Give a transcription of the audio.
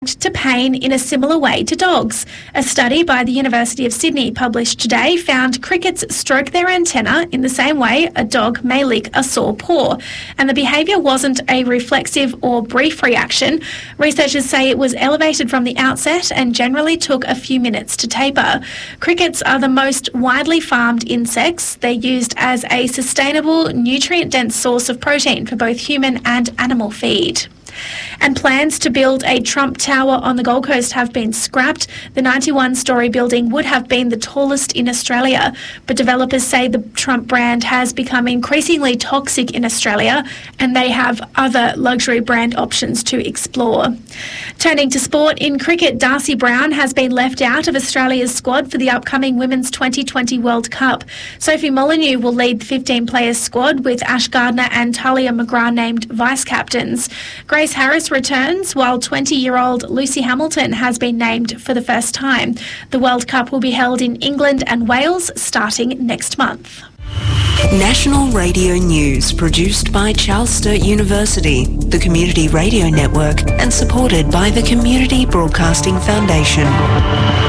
to pain in a similar way to dogs. A study by the University of Sydney published today found crickets stroke their antenna in the same way a dog may lick a sore paw, and the behaviour wasn't a reflexive or brief reaction. Researchers say it was elevated from the outset and generally took a few minutes to taper. Crickets are the most widely farmed insects. They're used as a sustainable, nutrient-dense source of protein for both human and animal feed. And plans to build a Trump Tower on the Gold Coast have been scrapped. The 91-storey building would have been the tallest in Australia, but developers say the Trump brand has become increasingly toxic in Australia and they have other luxury brand options to explore. Turning to sport, in cricket, Darcy Brown has been left out of Australia's squad for the upcoming Women's 2020 World Cup. Sophie Molyneux will lead the 15-player squad with Ash Gardner and Talia McGrath named vice-captains. Grace Harris returns, while 20-year-old Lucy Hamilton has been named for the first time. The World Cup will be held in England and Wales starting next month. National Radio News, produced by Charles Sturt University, the Community Radio Network, and supported by the Community Broadcasting Foundation.